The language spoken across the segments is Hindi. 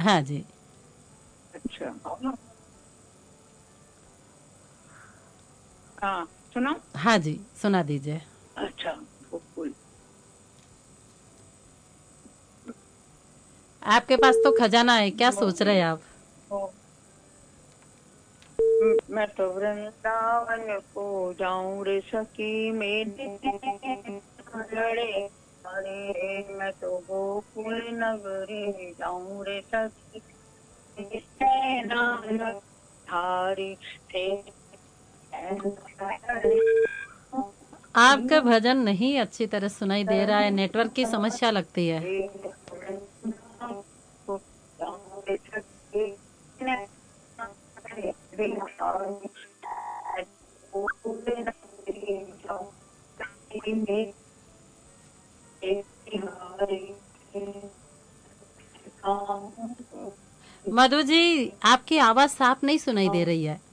हाँ जी। अच्छा। हाँ, सुनो। हाँ जी, सुना दीजिए। अच्छा, गोकुल। आपके पास तो खजाना है, क्या सोच रहे मोगी हैं आप? हो। मैं तो वृंदावन को जाऊं रे सखी, मेरे लड़े अरे मैं तो गोकुल नगरी जाऊं रे सखी, नानक थारी से आपका भजन नहीं अच्छी तरह सुनाई दे रहा है, नेटवर्क की समस्या लगती है। मधु जी, आपकी आवाज साफ नहीं सुनाई दे रही है।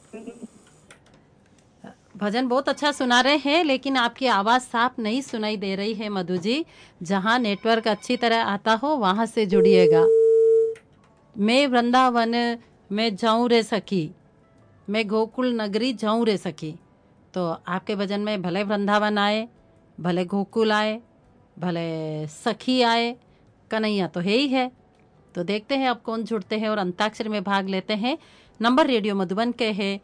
भजन बहुत अच्छा सुना रहे हैं, लेकिन आपकी आवाज साफ नहीं सुनाई दे रही है मधु जी। जहाँ नेटवर्क अच्छी तरह आता हो वहां से जुड़िएगा। मैं वृंदावन में जाऊं रे सखी, मैं गोकुल नगरी जाऊं रे सखी। तो आपके भजन में भले वृंदावन आए, भले गोकुल आए, भले सखी आए, कन्हैया तो है ही है। तो देखते हैं अब कौन जुड़ते हैं और अंताक्षरी में भाग लेते हैं। नंबर रेडियो मधुबन के है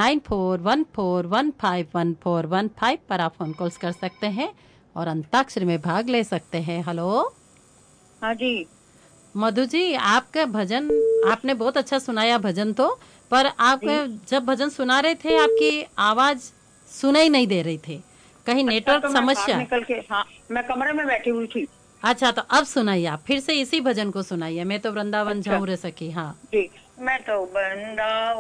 9414151415 पर आप फोन कॉल्स कर सकते हैं और अंताक्षरी में भाग ले सकते हैं। हेलो हाँ जी। मधु जी, आपका भजन आपने बहुत अच्छा सुनाया भजन तो, पर आप जी। जब भजन सुना रहे थे आपकी आवाज सुनाई नहीं दे रही थी, कहीं अच्छा, नेटवर्क तो मैं बाहर समस्या? निकल के, हाँ, मैं कमरे में बैठी हुई थी। अच्छा, तो अब सुनाइए, आप फिर से इसी भजन को सुनाइए, मैं तो वृंदावन अच्छा जाऊं रे सखी। हाँ। जी। मैं तो वृंदावन